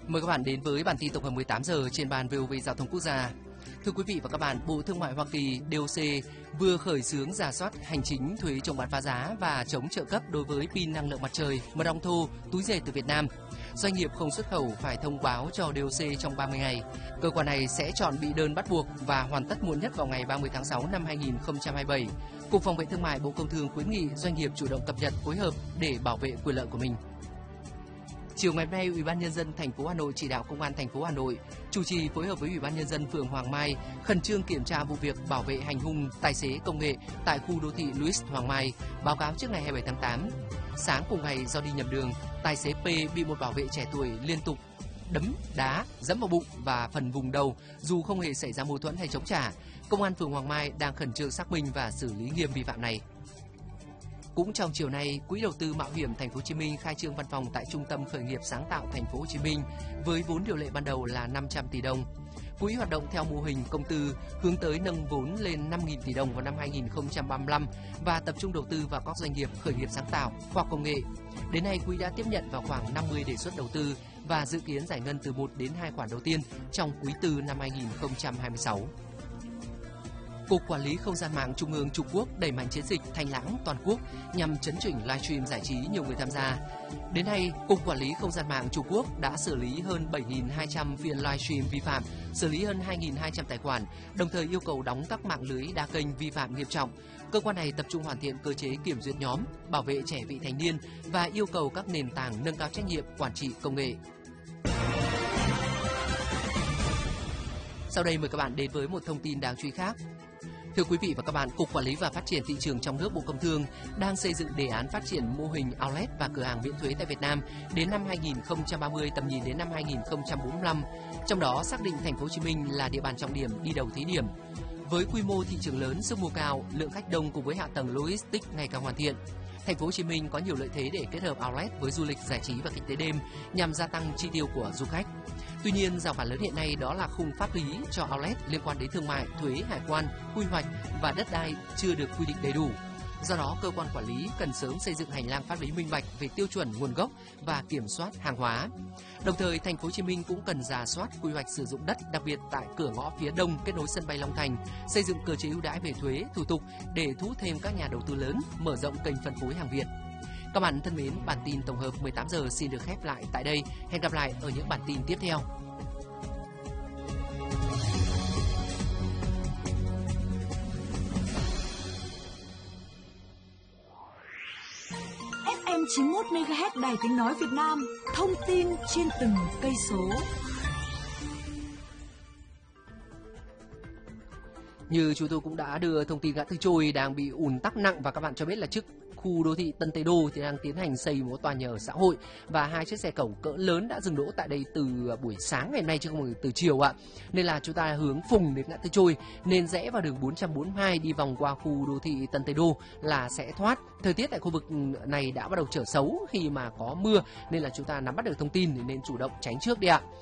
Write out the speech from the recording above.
Mời các bạn đến với bản tin tổng hợp 18 giờ trên ban VOV Giao thông Quốc gia. Thưa quý vị và các bạn, Bộ Thương mại Hoa Kỳ DOC vừa khởi xướng rà soát hành chính thuế chống bán phá giá và chống trợ cấp đối với pin năng lượng mặt trời, mật ong thô, túi dệt từ Việt Nam. Doanh nghiệp không xuất khẩu phải thông báo cho DOC trong 30 ngày. Cơ quan này sẽ chọn bị đơn bắt buộc và hoàn tất muộn nhất vào ngày 30 tháng 6 năm 2027. Cục Phòng vệ Thương mại Bộ Công Thương khuyến nghị doanh nghiệp chủ động cập nhật phối hợp để bảo vệ quyền lợi của mình. Chiều ngày hôm nay, Ủy ban nhân dân thành phố Hà Nội chỉ đạo Công an thành phố Hà Nội chủ trì phối hợp với Ủy ban nhân dân phường Hoàng Mai khẩn trương kiểm tra vụ việc bảo vệ hành hung tài xế công nghệ tại khu đô thị Louis Hoàng Mai, báo cáo trước ngày 27 tháng 8. Sáng cùng ngày do đi nhầm đường, tài xế P bị một bảo vệ trẻ tuổi liên tục đấm, đá, giẫm vào bụng và phần vùng đầu dù không hề xảy ra mâu thuẫn hay chống trả. Công an phường Hoàng Mai đang khẩn trương xác minh và xử lý nghiêm vi phạm này. Cũng trong chiều nay, Quỹ đầu tư mạo hiểm Thành phố Hồ Chí Minh khai trương văn phòng tại Trung tâm Khởi nghiệp Sáng tạo Thành phố Hồ Chí Minh với vốn điều lệ ban đầu là 500 tỷ đồng. Quỹ hoạt động theo mô hình công tư hướng tới nâng vốn lên 5.000 tỷ đồng vào năm 2035 và tập trung đầu tư vào các doanh nghiệp khởi nghiệp sáng tạo, khoa học công nghệ. Đến nay, Quỹ đã tiếp nhận vào khoảng 50 đề xuất đầu tư và dự kiến giải ngân từ 1 đến 2 khoản đầu tiên trong quý tư năm 2026. Cục Quản lý Không gian mạng Trung ương Trung Quốc đẩy mạnh chiến dịch Thanh lãng toàn quốc nhằm chấn chỉnh livestream giải trí nhiều người tham gia. Đến nay, Cục Quản lý Không gian mạng Trung Quốc đã xử lý hơn 7.200 phiên livestream vi phạm, xử lý hơn 2.200 tài khoản, đồng thời yêu cầu đóng các mạng lưới đa kênh vi phạm nghiêm trọng. Cơ quan này tập trung hoàn thiện cơ chế kiểm duyệt nhóm, bảo vệ trẻ vị thành niên và yêu cầu các nền tảng nâng cao trách nhiệm quản trị công nghệ. Sau đây mời các bạn đến với một thông tin đáng chú ý khác. Thưa quý vị và các bạn, Cục Quản lý và Phát triển Thị trường trong nước Bộ Công Thương đang xây dựng đề án phát triển mô hình outlet và cửa hàng miễn thuế tại Việt Nam đến năm 2030, tầm nhìn đến năm 2045. Trong đó xác định Thành phố Hồ Chí Minh là địa bàn trọng điểm đi đầu thí điểm. Với quy mô thị trường lớn, sức mua cao, lượng khách đông cùng với hạ tầng logistics ngày càng hoàn thiện, Thành phố Hồ Chí Minh có nhiều lợi thế để kết hợp outlet với du lịch giải trí và kinh tế đêm nhằm gia tăng chi tiêu của du khách. Tuy nhiên, rào cản lớn hiện nay đó là khung pháp lý cho outlet liên quan đến thương mại, thuế, hải quan, quy hoạch và đất đai chưa được quy định đầy đủ. Do đó, cơ quan quản lý cần sớm xây dựng hành lang pháp lý minh bạch về tiêu chuẩn nguồn gốc và kiểm soát hàng hóa. Đồng thời, Thành phố Hồ Chí Minh cũng cần rà soát quy hoạch sử dụng đất, đặc biệt tại cửa ngõ phía đông kết nối sân bay Long Thành, xây dựng cơ chế ưu đãi về thuế, thủ tục để thu hút thêm các nhà đầu tư lớn, mở rộng kênh phân phối hàng Việt. Các bạn thân mến, bản tin tổng hợp 18 giờ xin được khép lại tại đây. Hẹn gặp lại ở những bản tin tiếp theo. FM 91 MHz Đài Tiếng nói Việt Nam, thông tin trên từng cây số. Như chúng tôi cũng đã đưa thông tin ngã tư Trôi đang bị ùn tắc nặng và các bạn cho biết là trước khu đô thị Tân Tây Đô thì đang tiến hành xây một tòa nhà ở xã hội và 2 chiếc xe cẩu cỡ lớn đã dừng đỗ tại đây từ buổi sáng ngày hôm nay chứ không phải từ chiều ạ. Nên là chúng ta hướng phùng đến ngã tư Trôi nên rẽ vào đường 442 đi vòng qua khu đô thị Tân Tây Đô là sẽ thoát. Thời tiết tại khu vực này đã bắt đầu trở xấu khi mà có mưa nên là chúng ta nắm bắt được thông tin nên chủ động tránh trước đi ạ.